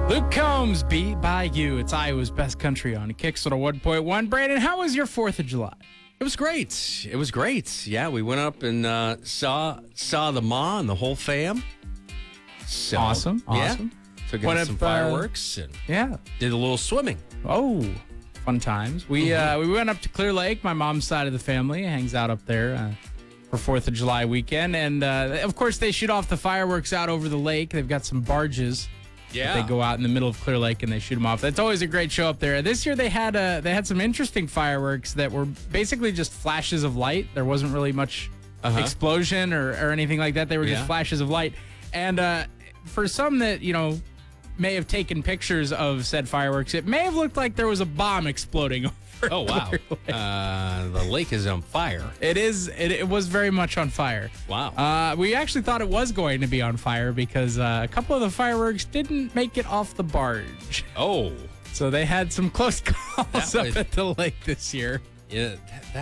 Luke Combs, Beat by You. It's Iowa's best country on Kicks on a 1.1. Brandon, how was your 4th of July? It was great. It was great. Yeah, we went up and saw the ma and the whole fam. So, Awesome. Yeah, took in some fireworks and did a little swimming. Oh, fun times. We went up to Clear Lake. My mom's side of the family hangs out up there for 4th of July weekend. And, of course, they shoot off the fireworks out over the lake. They've got some barges. Yeah. They go out in the middle of Clear Lake and they shoot them off. That's always a great show up there. This year they had some interesting fireworks that were basically just flashes of light. There wasn't really much explosion or anything like that. They were just flashes of light. And for some that, may have taken pictures of said fireworks, it may have looked like there was a bomb exploding over Oh, wow. Clear Lake. The lake is on fire. It was very much on fire. Wow. We actually thought it was going to be on fire because a couple of the fireworks didn't make it off the barge. Oh. So they had some close calls up at the lake this year. Yeah,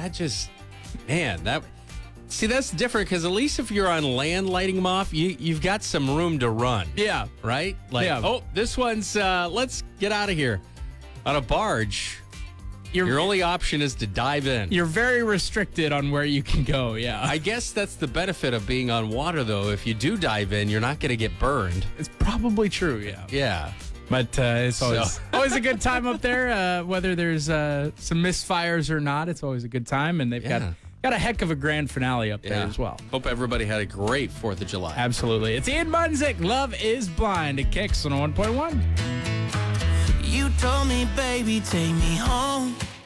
that's different because at least if you're on land lighting them off, you've got some room to run. Yeah. Right? Like, this one's, let's get out of here. On a barge, your only option is to dive in. You're very restricted on where you can go, yeah. I guess that's the benefit of being on water, though. If you do dive in, you're not going to get burned. It's probably true, yeah. Yeah. But it's always a good time up there, whether there's some misfires or not. It's always a good time, and they've got a heck of a grand finale up there as well. Hope everybody had a great 4th of July. Absolutely. It's Ian Munzik, Love is Blind at Kicks on 1.1. You told me, baby, take me home.